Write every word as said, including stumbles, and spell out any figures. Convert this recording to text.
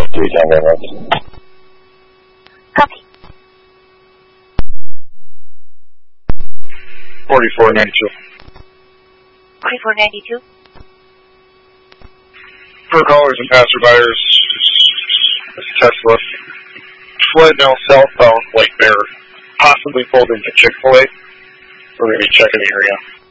three Tango Left. Copy. forty-four ninety-two. forty-four ninety-two. For callers and passerbyers, this Tesla fled now southbound Lake Bear, possibly pulled into Chick-fil-A. We're going to be checking the area.